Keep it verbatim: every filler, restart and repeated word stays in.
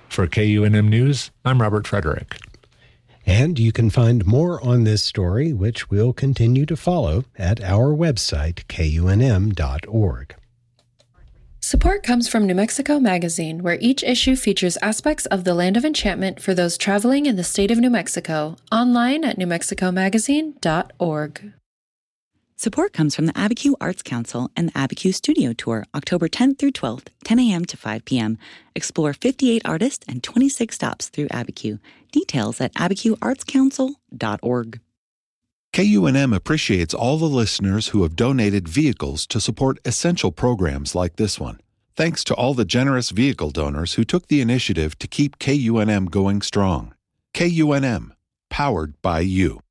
For K U N M News, I'm Robert Frederick. And you can find more on this story, which we'll continue to follow, at our website, K U N M dot org. Support comes from New Mexico Magazine, where each issue features aspects of the Land of Enchantment for those traveling in the state of New Mexico, online at new mexico magazine dot org. Support comes from the Abiquiu Arts Council and the Abiquiu Studio Tour, October tenth through twelfth, ten a.m. to five p.m. Explore fifty-eight artists and twenty-six stops through Abiquiu. Details at abiquiu arts council dot org. K U N M appreciates all the listeners who have donated vehicles to support essential programs like this one. Thanks to all the generous vehicle donors who took the initiative to keep K U N M going strong. K U N M, powered by you.